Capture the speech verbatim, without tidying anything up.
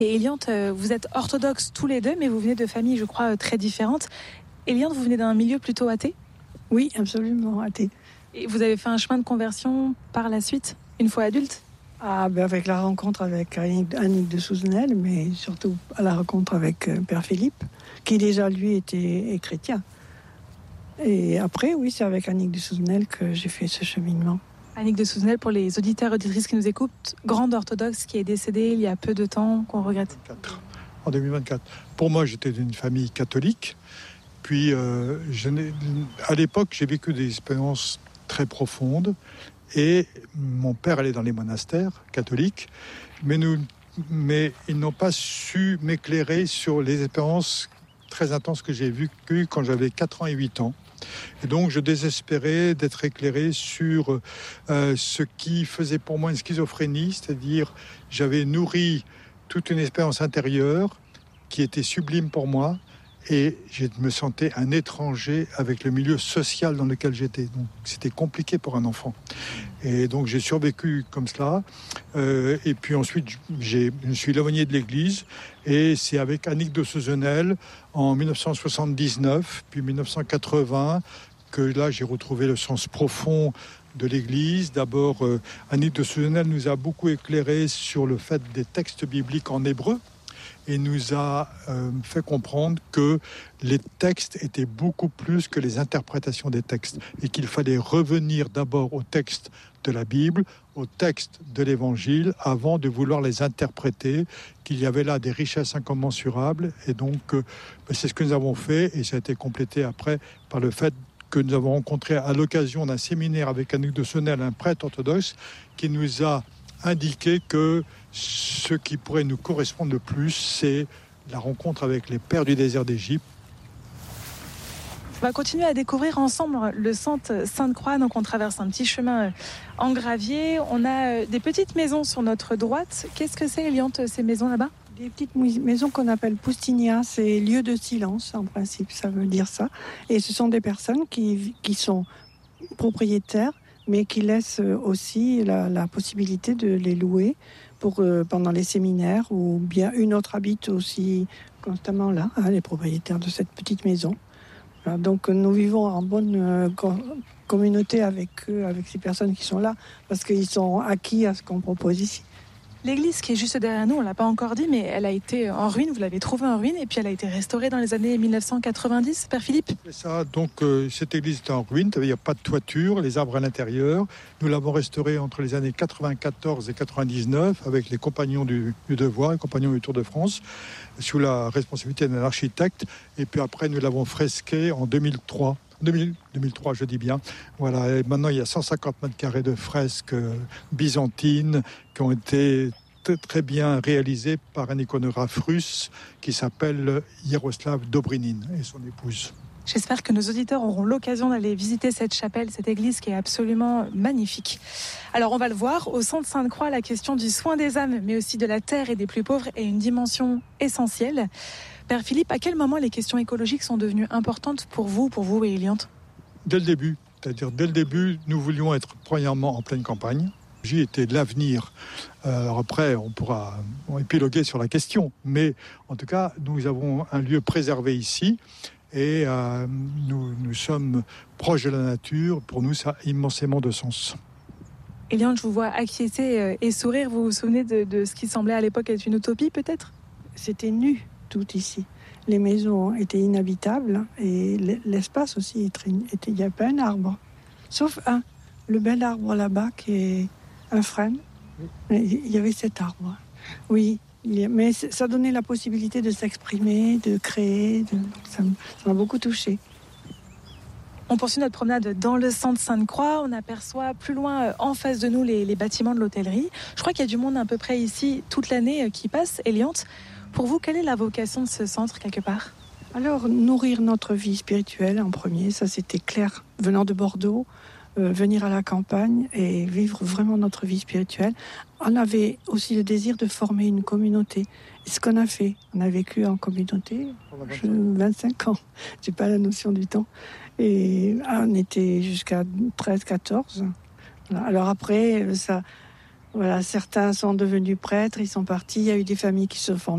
Et Eliante, vous êtes orthodoxes tous les deux, mais vous venez de familles, je crois, très différentes. Eliante, vous venez d'un milieu plutôt athée ? Oui, absolument, athée. Et vous avez fait un chemin de conversion par la suite, une fois adulte ? Ah, ben avec la rencontre avec Annick de Souzenel, mais surtout à la rencontre avec Père Philippe, qui déjà, lui, était chrétien. Et après, oui, c'est avec Annick de Souzenel que j'ai fait ce cheminement. Annick de Souzenel, pour les auditeurs et auditrices qui nous écoutent, grande orthodoxe qui est décédée il y a peu de temps, qu'on regrette. En deux mille vingt-quatre. Pour moi, j'étais d'une famille catholique. Puis, euh, je n'ai, à l'époque, j'ai vécu des expériences très profondes. Et mon père allait dans les monastères catholiques. Mais, nous, mais ils n'ont pas su m'éclairer sur les expériences très intenses que j'ai vécues quand j'avais quatre ans et huit ans. Et donc, je désespérais d'être éclairé sur euh, ce qui faisait pour moi une schizophrénie, c'est-à-dire j'avais nourri toute une expérience intérieure qui était sublime pour moi et je me sentais un étranger avec le milieu social dans lequel j'étais. Donc, c'était compliqué pour un enfant. Et donc, j'ai survécu comme cela. Euh, et puis ensuite, j'ai, je me suis éloigné de l'église. Et c'est avec Annick de Souzenel, en dix-neuf cent soixante-dix-neuf, puis dix-neuf cent quatre-vingts, que là, j'ai retrouvé le sens profond de l'Église. D'abord, euh, Annick de Souzenel nous a beaucoup éclairé sur le fait des textes bibliques en hébreu et nous a euh, fait comprendre que les textes étaient beaucoup plus que les interprétations des textes et qu'il fallait revenir d'abord aux textes de la Bible, aux textes de l'Évangile, avant de vouloir les interpréter, qu'il y avait là des richesses incommensurables. Et donc, euh, c'est ce que nous avons fait et ça a été complété après par le fait que nous avons rencontré à l'occasion d'un séminaire avec Annick de Souzenel, un prêtre orthodoxe, qui nous a indiqué que ce qui pourrait nous correspondre le plus, c'est la rencontre avec les pères du désert d'Égypte. On va continuer à découvrir ensemble le centre Sainte-Croix. Donc on traverse un petit chemin en gravier. On a des petites maisons sur notre droite. Qu'est-ce que c'est, Eliante, ces maisons là-bas ? Des petites maisons qu'on appelle poustinia, c'est lieu de silence en principe, ça veut dire ça. Et ce sont des personnes qui, qui sont propriétaires, mais qui laissent aussi la, la possibilité de les louer pour, euh, pendant les séminaires, ou bien une autre habite aussi constamment là, hein, les propriétaires de cette petite maison. Voilà, donc nous vivons en bonne euh, co- communauté avec eux, avec ces personnes qui sont là, parce qu'ils sont acquis à ce qu'on propose ici. L'église qui est juste derrière nous, on ne l'a pas encore dit, mais elle a été en ruine, vous l'avez trouvée en ruine, et puis elle a été restaurée dans les années dix-neuf cent quatre-vingt-dix, Père Philippe ? C'est ça, donc euh, cette église était en ruine, il n'y a pas de toiture, les arbres à l'intérieur. Nous l'avons restaurée entre les années quatre-vingt-quatorze et quatre-vingt-dix-neuf avec les compagnons du, du devoir, les compagnons du Tour de France, sous la responsabilité d'un architecte. Et puis après, nous l'avons fresquée en deux mille trois. deux mille, deux mille trois, je dis bien. Voilà. Et maintenant, il y a cent cinquante mètres carrés de fresques byzantines qui ont été très, très bien réalisées par un iconographe russe qui s'appelle Yaroslav Dobrinin et son épouse. J'espère que nos auditeurs auront l'occasion d'aller visiter cette chapelle, cette église qui est absolument magnifique. Alors on va le voir, au centre Sainte-Croix, la question du soin des âmes, mais aussi de la terre et des plus pauvres est une dimension essentielle. Père Philippe, à quel moment les questions écologiques sont devenues importantes pour vous, pour vous et Eliante ? Dès le début, c'est-à-dire dès le début, nous voulions être premièrement en pleine campagne. J'y étais de l'avenir. Alors après, on pourra épiloguer sur la question, mais en tout cas, nous avons un lieu préservé ici et euh, nous, nous sommes proches de la nature. Pour nous, ça a immensément de sens. Eliante, je vous vois acquiescer et sourire. Vous vous souvenez de, de ce qui semblait à l'époque être une utopie, peut-être ? C'était nu, tout ici. Les maisons étaient inhabitables et l'espace aussi était, il n'y avait pas un arbre. Sauf un, le bel arbre là-bas qui est un frêne. Il y avait cet arbre. Oui, mais ça donnait la possibilité de s'exprimer, de créer. De, ça m'a beaucoup touchée. On poursuit notre promenade dans le centre Sainte-Croix. On aperçoit plus loin, en face de nous, les, les bâtiments de l'hôtellerie. Je crois qu'il y a du monde à peu près ici toute l'année qui passe. Eliante, pour vous, quelle est la vocation de ce centre, quelque part ? Alors, nourrir notre vie spirituelle en premier, ça c'était clair. Venant de Bordeaux, euh, venir à la campagne et vivre vraiment notre vie spirituelle. On avait aussi le désir de former une communauté. Et ce qu'on a fait, on a vécu en communauté vingt-cinq ans. J'ai pas la notion du temps. Et on était jusqu'à treize quatorze. Voilà. Alors après, ça, voilà, certains sont devenus prêtres, ils sont partis. Il y a eu des familles qui se sont